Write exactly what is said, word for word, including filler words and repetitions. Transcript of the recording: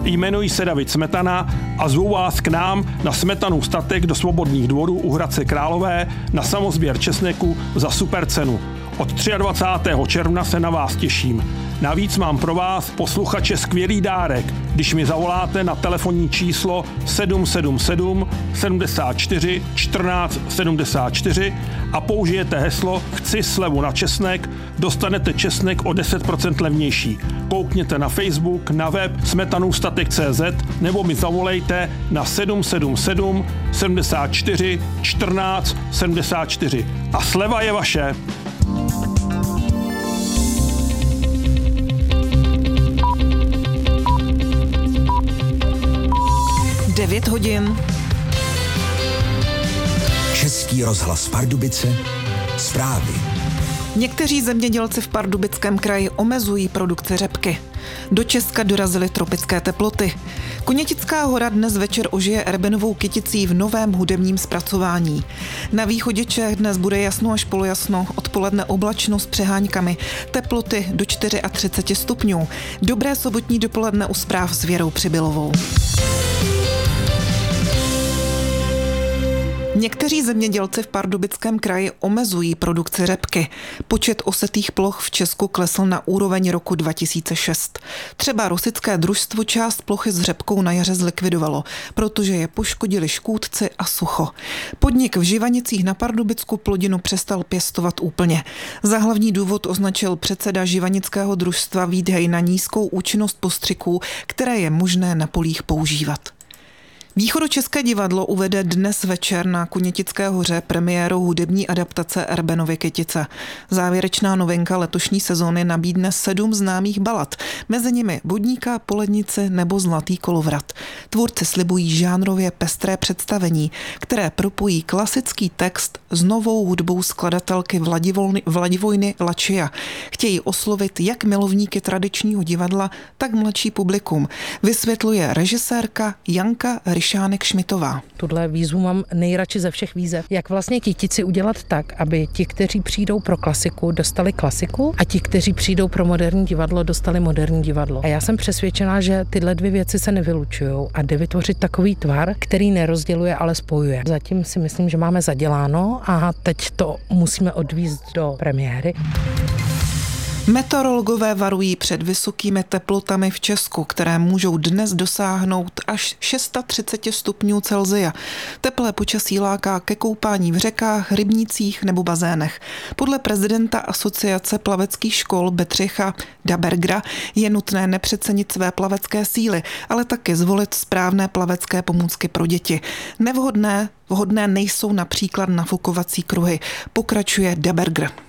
Jmenuji se David Smetana a zvu vás k nám na Smetanu statek do Svobodných dvorů u Hradce Králové na samosběr česneku za super cenu. Od dvacátého třetího června se na vás těším. Navíc mám pro vás, posluchače, skvělý dárek, když mi zavoláte na telefonní číslo sedm sedm sedm sedmdesát čtyři čtrnáct sedmdesát čtyři a použijete heslo Chci slevu na česnek, dostanete česnek o deset procent levnější. Koukněte na Facebook, na web smetanůstatek tečka cé zet nebo mi zavolejte na sedm sedm sedm sedmdesát čtyři čtrnáct sedmdesát čtyři. A sleva je vaše. devět hodin. Český rozhlas Pardubice. Zprávy. Někteří zemědělci v Pardubickém kraji omezují produkci řepky. Do Česka dorazily tropické teploty. Konětická hora dnes večer ožije erbenovou kyticí v novém hudebním zpracování. Na východě Čech dnes bude jasno až polojasno, odpoledne oblačno s přeháňkami, teploty do třicet čtyři stupňů. Dobré sobotní dopoledne u zpráv s Věrou Přibylovou. Někteří zemědělci v Pardubickém kraji omezují produkci řepky. Počet osetých ploch v Česku klesl na úroveň roku dva tisíce šest. Třeba Rosické družstvo část plochy s řepkou na jaře zlikvidovalo, protože je poškodili škůdci a sucho. Podnik v Živanicích na Pardubicku plodinu přestal pěstovat úplně. Za hlavní důvod označil předseda Živanického družstva výdej na nízkou účinnost postřiků, které je možné na polích používat. Východočeské divadlo uvede dnes večer na Konětické hoře premiérou hudební adaptace Erbenovy kytice. Závěrečná novinka letošní sezóny nabídne sedm známých balad, mezi nimi Vodníka, Polednici nebo Zlatý kolovrat. Tvůrci slibují žánrově pestré představení, které propojí klasický text s novou hudbou skladatelky Vladivojny Lačia. Chtějí oslovit jak milovníky tradičního divadla, tak mladší publikum, vysvětluje režisérka Janka Ryšánek Šmitová. Tuhle výzvu mám nejradši ze všech výzev. Jak vlastně kytici udělat tak, aby ti, kteří přijdou pro klasiku, dostali klasiku a ti, kteří přijdou pro moderní divadlo, dostali moderní divadlo. A já jsem přesvědčená, že tyhle dvě věci se nevylučují a jde vytvořit takový tvar, který nerozděluje, ale spojuje. Zatím si myslím, že máme zaděláno a teď to musíme odvízt do premiéry. Meteorologové varují před vysokými teplotami v Česku, které můžou dnes dosáhnout až třicet šest stupňů Celsia. Teplé počasí láká ke koupání v řekách, rybnících nebo bazénech. Podle prezidenta Asociace plaveckých škol Bedřicha Dabergra je nutné nepřecenit své plavecké síly, ale taky zvolit správné plavecké pomůcky pro děti. Nevhodné Vhodné nejsou například nafukovací kruhy, pokračuje Dabergr.